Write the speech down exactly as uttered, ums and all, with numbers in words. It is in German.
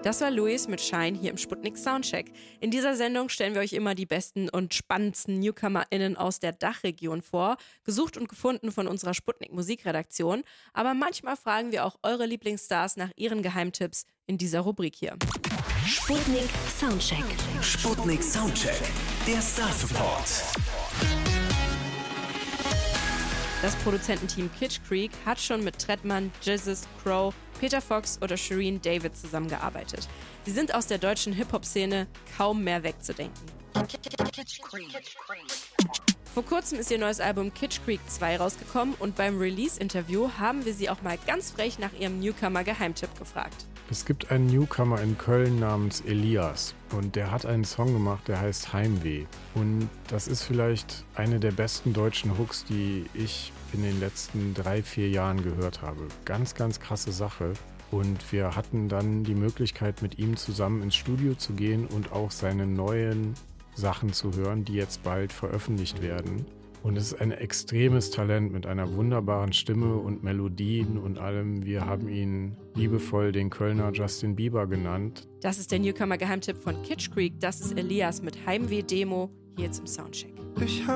Das war Luis mit Shine hier im Sputnik Soundcheck. In dieser Sendung stellen wir euch immer die besten und spannendsten NewcomerInnen aus der Dachregion vor, gesucht und gefunden von unserer Sputnik Musikredaktion. Aber manchmal fragen wir auch eure Lieblingsstars nach ihren Geheimtipps in dieser Rubrik hier. Sputnik Soundcheck. Sputnik Soundcheck, der Star Support. Das Produzententeam Kitsch Creek hat schon mit Trettmann, Jizzes, Crow, Peter Fox oder Shireen David zusammengearbeitet. Sie sind aus der deutschen Hip-Hop-Szene kaum mehr wegzudenken. Vor kurzem ist ihr neues Album Kitsch Creek zwei rausgekommen und beim Release-Interview haben wir sie auch mal ganz frech nach ihrem Newcomer-Geheimtipp gefragt. Es gibt einen Newcomer in Köln namens Elias und der hat einen Song gemacht, der heißt Heimweh. Und das ist vielleicht eine der besten deutschen Hooks, die ich in den letzten drei, vier Jahren gehört habe. Ganz, ganz krasse Sache. Und wir hatten dann die Möglichkeit, mit ihm zusammen ins Studio zu gehen und auch seine neuen Sachen zu hören, die jetzt bald veröffentlicht werden. Und es ist ein extremes Talent mit einer wunderbaren Stimme und Melodien und allem. Wir haben ihn liebevoll den Kölner Justin Bieber genannt. Das ist der Newcomer-Geheimtipp von Kitsch Creek. Das ist Elias mit Heimweh-Demo hier jetzt im Soundcheck. Ich